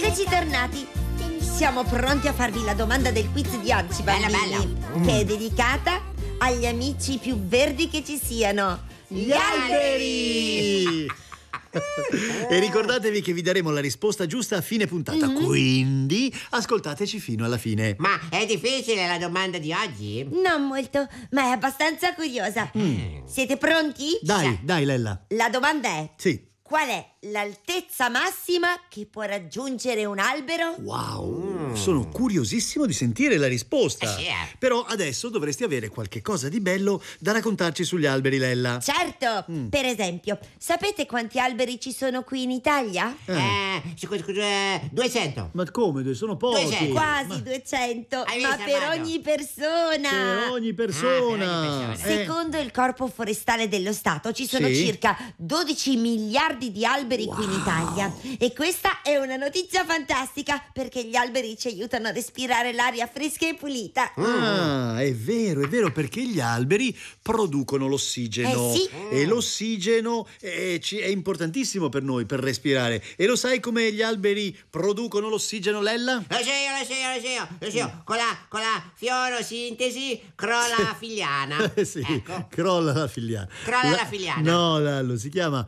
Eccoci tornati. Siamo pronti a farvi la domanda del quiz di oggi, bambini, che è dedicata agli amici più verdi che ci siano: gli alberi! E ricordatevi che vi daremo la risposta giusta a fine puntata, quindi ascoltateci fino alla fine. Ma è difficile la domanda di oggi? Non molto, ma è abbastanza curiosa. Siete pronti? Dai, Lella. La domanda è: Sì. qual è l'altezza massima che può raggiungere un albero? Wow, sono curiosissimo di sentire la risposta. Sì, Però adesso dovresti avere qualche cosa di bello da raccontarci sugli alberi, Lella. Certo, per esempio, sapete quanti alberi ci sono qui in Italia? Scusa, 200. Ma come? Sono pochi. 200. Quasi 200, Hai ma visto, per Armando? ogni persona. Per ogni persona. Secondo il Corpo Forestale dello Stato ci sono Sì? circa 12 miliardi di alberi qui in Italia. E questa è una notizia fantastica, perché gli alberi ci aiutano a respirare l'aria fresca e pulita. Ah, è vero, perché gli alberi producono l'ossigeno. Sì. E l'ossigeno è importantissimo per noi, per respirare. E lo sai come gli alberi producono l'ossigeno, Lella? Lo so io. Con la fiorosintesi crolla la figliana. Sì, Ecco. crolla la filiana. Crolla la filiana. No, Lallo, si chiama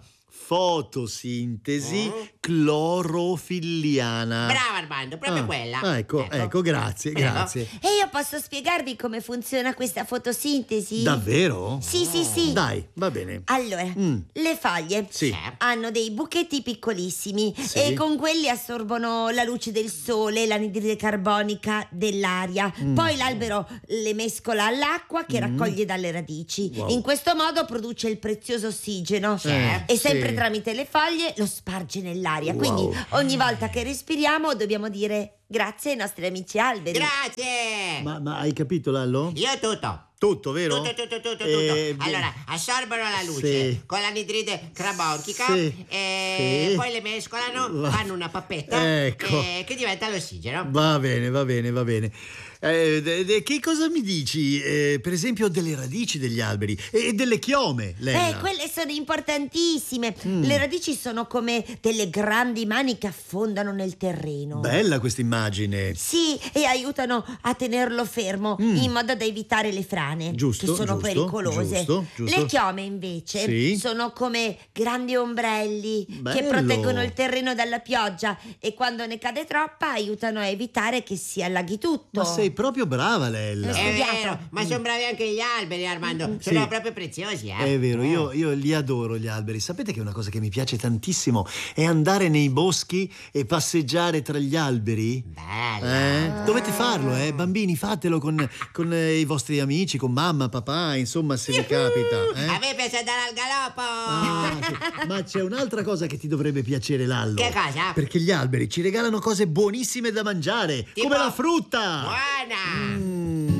fotosintesi clorofilliana. Bravo Armando, proprio quella. Ecco, grazie, Prego. grazie. E io posso spiegarvi come funziona questa fotosintesi? Davvero? Sì. Dai, va bene. Allora, le foglie Sì. hanno dei buchetti piccolissimi Sì. e con quelli assorbono la luce del sole, l'anidride carbonica dell'aria. Poi l'albero le mescola all'acqua che raccoglie dalle radici. Wow. In questo modo produce il prezioso ossigeno e sempre sì. tramite le foglie lo sparge nell'aria. Wow. Quindi ogni volta che respiriamo dobbiamo dire grazie ai nostri amici alberi. Grazie. Ma hai capito, Lallo? Io tutto. Tutto, vero? Tutto. Eh, Allora, assorbono la luce sì. con l'anidride carbonica Sì. e Sì. poi le mescolano, fanno una pappetta Ecco. che diventa l'ossigeno. Va bene. Che cosa mi dici, per esempio, delle radici degli alberi e delle chiome, Lella? Quelle sono importantissime. Le radici sono come delle grandi mani che affondano nel terreno. Bella questa immagine. Sì, e aiutano a tenerlo fermo in modo da evitare le frane, Giusto, che sono giusto, pericolose. giusto. Le chiome invece Sì. sono come grandi ombrelli che Bello. proteggono il terreno dalla pioggia e quando ne cade troppa aiutano a evitare che si allaghi tutto. Ma sei proprio brava, Lella. Sì. È studiato. vero, ma sono bravi anche gli alberi, Armando. Sì. Sono proprio preziosi, È vero, io li adoro gli alberi. Sapete che una cosa che mi piace tantissimo è andare nei boschi e passeggiare tra gli alberi? Bella. Dovete farlo, bambini, fatelo con i vostri amici, con mamma, papà, insomma, se vi capita. A me piace andare al galoppo. Sì. Ma c'è un'altra cosa che ti dovrebbe piacere, Lallo. Che cosa? Perché gli alberi ci regalano cose buonissime da mangiare, Tipo? come la frutta. Buona.